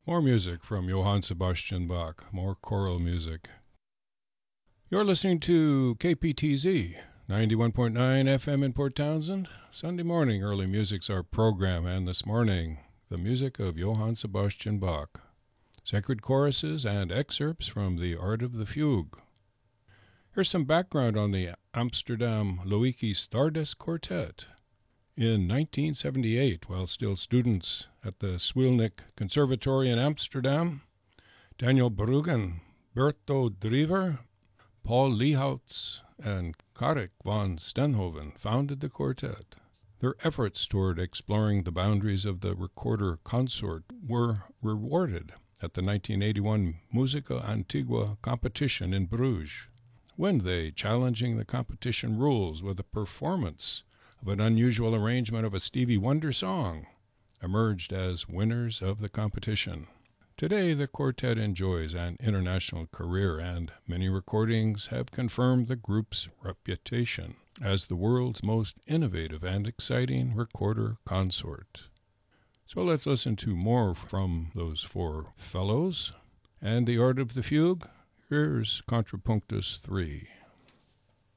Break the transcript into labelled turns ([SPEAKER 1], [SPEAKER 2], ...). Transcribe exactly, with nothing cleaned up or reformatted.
[SPEAKER 1] More music from Johann Sebastian Bach, more choral music. You're listening to K P T Z, ninety-one point nine F M in Port Townsend. Sunday morning, early music's our program, and this morning, the music of Johann Sebastian Bach. Sacred choruses and excerpts from The Art of the Fugue. Here's some background on the Amsterdam Loïki Stardust Quartet. In nineteen seventy-eight, while still students at the Swielnik Conservatory in Amsterdam, Daniel Bruggen, Berto Driver, Paul Lehoutz, and Karik van Stenhoven founded the quartet. Their efforts toward exploring the boundaries of the recorder consort were rewarded at the nineteen eighty-one Musica Antigua competition in Bruges, when they, challenging the competition rules with a performance of an unusual arrangement of a Stevie Wonder song, emerged as winners of the competition. Today, the quartet enjoys an international career, and many recordings have confirmed the group's reputation as the world's most innovative and exciting recorder consort. So let's listen to more from those four fellows. And The Art of the Fugue, here's Contrapunctus three.